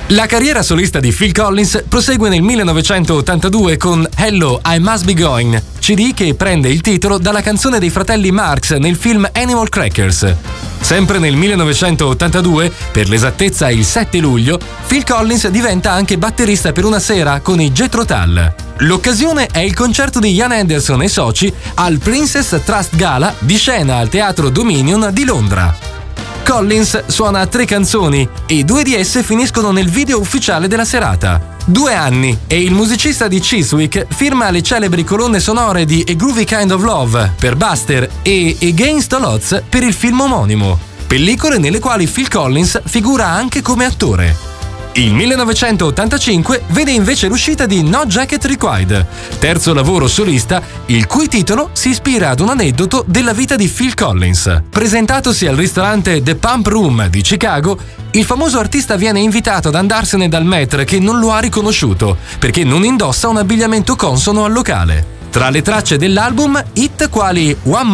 La carriera solista di Phil Collins prosegue nel 1982 con Hello, I Must Be Going, CD che prende il titolo dalla canzone dei fratelli Marx nel film Animal Crackers. Sempre nel 1982, per l'esattezza il 7 luglio, Phil Collins diventa anche batterista per una sera con i Jethro Tull. L'occasione è il concerto di Ian Anderson e soci al Princess Trust Gala di scena al Teatro Dominion di Londra. Collins suona 3 canzoni e 2 di esse finiscono nel video ufficiale della serata. 2 anni e il musicista di Chiswick firma le celebri colonne sonore di A Groovy Kind of Love per Buster e Against All Odds per il film omonimo, pellicole nelle quali Phil Collins figura anche come attore. Il 1985 vede invece l'uscita di No Jacket Required, terzo lavoro solista, il cui titolo si ispira ad un aneddoto della vita di Phil Collins. Presentatosi al ristorante The Pump Room di Chicago, il famoso artista viene invitato ad andarsene dal maître che non lo ha riconosciuto, perché non indossa un abbigliamento consono al locale. Tra le tracce dell'album, hit quali One